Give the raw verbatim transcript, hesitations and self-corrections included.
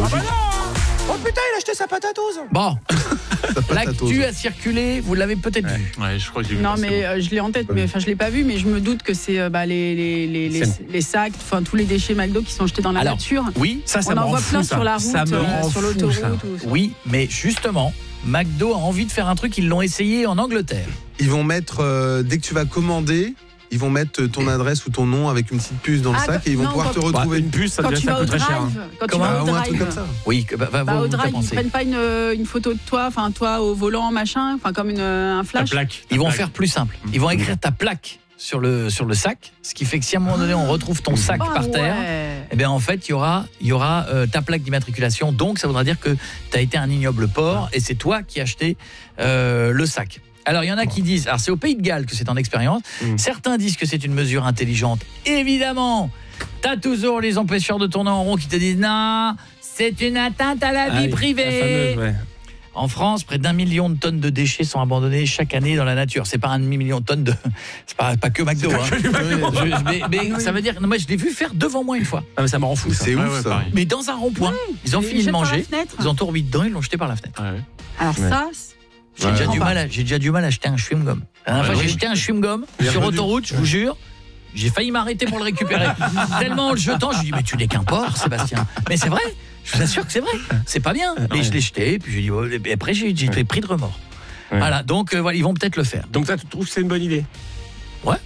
Ah bah non. Oh putain, il a acheté sa patatose. Bon, l'actu a circulé, vous l'avez peut-être ouais. vu. Ouais, je crois que j'ai vu. Non, mais euh, je l'ai en tête, mais enfin, je l'ai pas vu, mais je me doute que c'est euh, bah, les, les, les, les, les sacs, enfin tous les déchets McDo qui sont jetés dans la Alors, nature. Oui, Ça, ça On me en rend voit fou, plein ça. sur la route, Ça me euh, rend sur fou, l'autoroute. ça. ou- oui, mais justement, McDo a envie de faire un truc, ils l'ont essayé en Angleterre. Ils vont mettre, euh, dès que tu vas commander, ils vont mettre ton adresse ou ton nom avec une petite puce dans le Ah, sac et ils vont non, pouvoir quand- te retrouver. Bah, une puce, ça, Quand devait- tu ça vas au coûterait drive, cher. hein. quand tu Comment vas Ah, au ou un drive, truc comme ça. Oui, que- bah, bah, bah, vous, au vous drive, ils pensez. prennent pas une, une photo de toi, enfin toi au volant, machin, enfin comme une, un La flash. plaque. Ils vont La plaque. faire plus simple. Ils vont écrire ta plaque sur le, sur le sac, ce qui fait que si à un moment donné on retrouve ton sac Ah, par terre, ouais. eh bien en fait il y aura, il y aura euh, ta plaque d'immatriculation, donc ça voudra dire que tu as été un ignoble porc et c'est toi qui as acheté euh, le sac. Alors il y en a qui disent, alors c'est au Pays de Galles que c'est en expérience, Mm. certains disent que c'est une mesure intelligente, évidemment. T'as toujours les empêcheurs de tourner en rond qui te disent non, c'est une atteinte à la Ah vie oui, privée. la fameuse, ouais. En France, près d'un million de tonnes de déchets sont abandonnés chaque année dans la nature. C'est pas un demi-million de tonnes de... C'est pas, pas que McDo. Hein. Je- mais mais ça veut dire... Non, moi, je l'ai vu faire devant moi une fois. Ah, mais ça me rend fou, ça. C'est Ouais, ouf ouais, ça. pareil. Mais dans un rond-point. Ils ont Ils fini de jettent par la manger. fenêtre. Ils ont tout remis dedans, ils l'ont jeté par la fenêtre. Ouais, ouais. Alors Ouais. ça, c'est- J'ai Ouais, déjà, je du comprends mal à- j'ai déjà du mal à acheter un chewing-gum. La dernière Ouais, fois, j'ai oui. jeté un chewing-gum Il est sur revenu. autoroute, je vous jure. J'ai failli m'arrêter pour le récupérer. Tellement en le jetant, je lui dis mais tu n'es qu'un porc, Sébastien. Mais c'est vrai, je vous assure que c'est vrai. C'est pas bien. Mais je l'ai jeté, puis j'ai dit oh, et après j'ai j'ai été pris de remords. Ouais. Voilà, donc euh, voilà, ils vont peut-être le faire. Donc, toi, tu trouves que c'est une bonne idée?